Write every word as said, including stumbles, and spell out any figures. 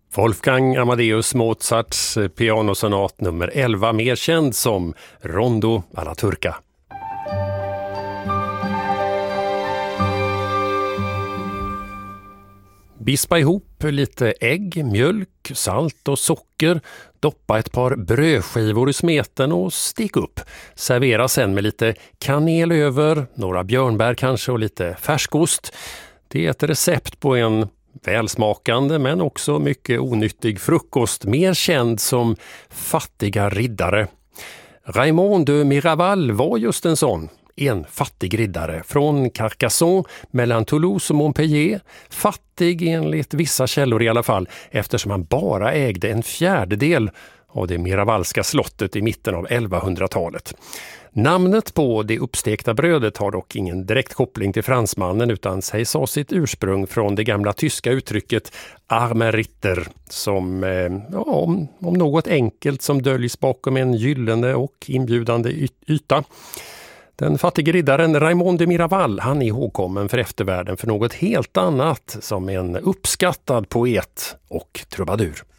Wolfgang Amadeus Mozarts pianosonat nummer elva, mer känd som Rondo alla Turca. Bispa ihop lite ägg, mjölk, salt och socker, doppa ett par brödskivor i smeten och stek upp. Servera sen med lite kanel över, några björnbär kanske och lite färskost. Det är ett recept på en välsmakande men också mycket onyttig frukost, mer känd som fattiga riddare. Raymond de Miraval var just en sån. En fattig riddare från Carcassonne mellan Toulouse och Montpellier. Fattig enligt vissa källor i alla fall, eftersom han bara ägde en fjärdedel av det Miravalska slottet i mitten av elvahundratalet. Namnet på det uppstekta brödet har dock ingen direkt koppling till fransmannen, utan sägs ha sitt ursprung från det gamla tyska uttrycket armer Ritter, som ja, om, om något enkelt som döljs bakom en gyllene och inbjudande yta. Den fattige riddaren Raymond de Miraval, han är ihågkommen för eftervärlden för något helt annat, som en uppskattad poet och trubadur.